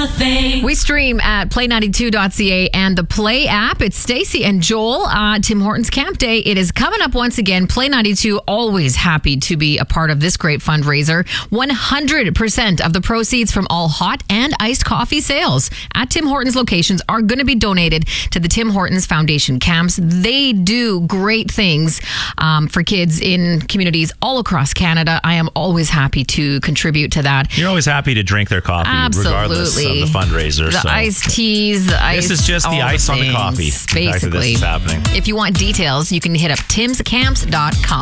The Thing. We stream at play92.ca and the Play app. It's Stacey and Joel. Tim Hortons Camp Day. It is coming up once again. Play 92, always happy to be a part of this great fundraiser. 100% of the proceeds from all hot and iced coffee sales at Tim Hortons locations are going to be donated to the Tim Hortons Foundation camps. They do great things for kids in communities all across Canada. I am always happy to contribute to that. You're always happy to drink their coffee, regardless of the fundraiser. The iced teas, the ice. This is just the ice on the coffee. Basically. This is happening. If you want details, you can hit up timscamps.com.